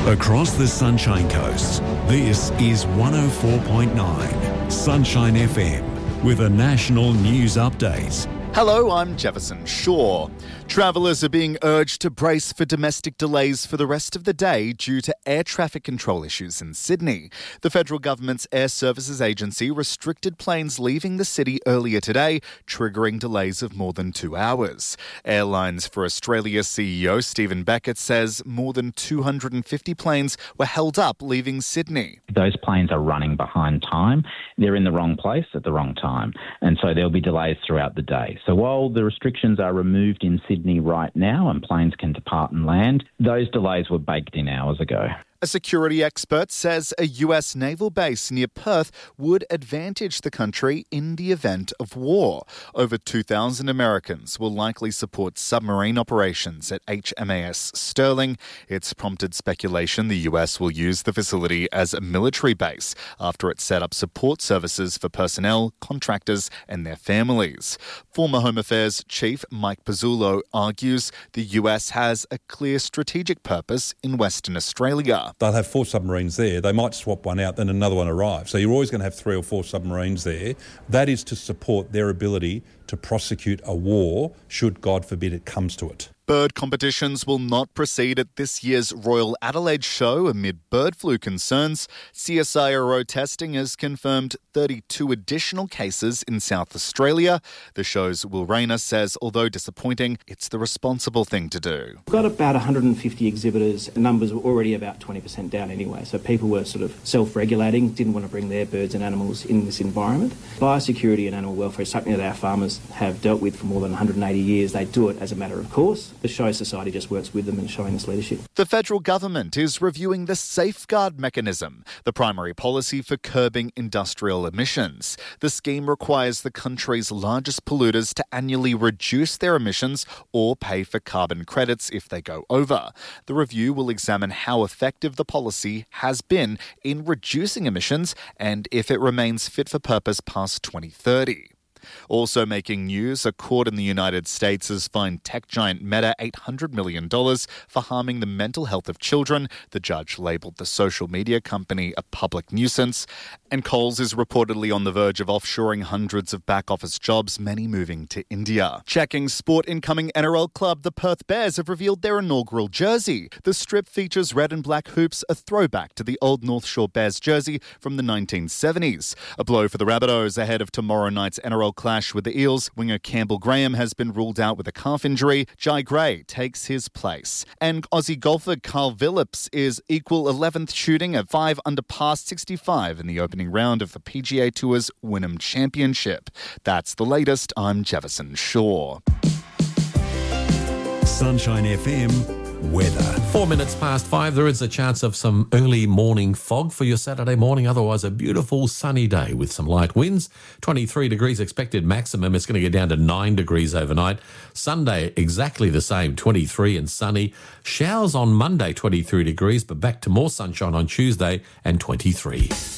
Across the Sunshine Coast, this is 104.9 Sunshine FM with a national news update. Hello, I'm Jefferson Shaw. Travellers are being urged to brace for domestic delays for the rest of the day due to air traffic control issues in Sydney. The federal government's Air Services Agency restricted planes leaving the city earlier today, triggering delays of more than 2 hours. Airlines for Australia CEO Stephen Beckett says more than 250 planes were held up leaving Sydney. Those planes are running behind time. They're in the wrong place at the wrong time. And so there'll be delays throughout the day. So while the restrictions are removed in Sydney right now and planes can depart and land, those delays were baked in hours ago. A security expert says a US naval base near Perth would advantage the country in the event of war. Over 2,000 Americans will likely support submarine operations at HMAS Sterling. It's prompted speculation the US will use the facility as a military base after it set up support services for personnel, contractors and their families. Former Home Affairs Chief Mike Pizzullo argues the US has a clear strategic purpose in Western Australia. They'll have 4 submarines there. They might swap one out, then another one arrives. So you're always going to have 3 or 4 submarines there. That is to support their ability to prosecute a war, should, God forbid, it comes to it. Bird competitions will not proceed at this year's Royal Adelaide Show amid bird flu concerns. CSIRO testing has confirmed 32 additional cases in South Australia. The show's Will Rayner says, although disappointing, it's the responsible thing to do. We've got about 150 exhibitors. Numbers were already about 20% down anyway, so people were sort of self-regulating, didn't want to bring their birds and animals in this environment. Biosecurity and animal welfare is something that our farmers have dealt with for more than 180 years. They do it as a matter of course. The Show Society just works with them in showing this leadership. The federal government is reviewing the Safeguard Mechanism, the primary policy for curbing industrial emissions. The scheme requires the country's largest polluters to annually reduce their emissions or pay for carbon credits if they go over. The review will examine how effective the policy has been in reducing emissions and if it remains fit for purpose past 2030. Also making news, a court in the United States has fined tech giant Meta $800 million for harming the mental health of children. The judge labelled the social media company a public nuisance. And Coles is reportedly on the verge of offshoring hundreds of back-office jobs, many moving to India. Checking sport, incoming NRL club, the Perth Bears have revealed their inaugural jersey. The strip features red and black hoops, a throwback to the old North Shore Bears jersey from the 1970s. A blow for the Rabbitohs ahead of tomorrow night's NRL clash with the Eels. Winger Campbell Graham has been ruled out with a calf injury. Jai Gray takes his place. And Aussie golfer Carl Phillips is equal 11th shooting at 5 under par 65 in the opening round of the PGA Tour's Wynnum Championship. That's the latest. I'm Jefferson Shaw. Sunshine FM weather. 4 minutes past 5. There is a chance of some early morning fog for your Saturday morning. Otherwise, a beautiful sunny day with some light winds. 23 degrees expected maximum. It's going to get down to 9 degrees overnight. Sunday, exactly the same, 23 and sunny. Showers on Monday, 23 degrees, but back to more sunshine on Tuesday and 23.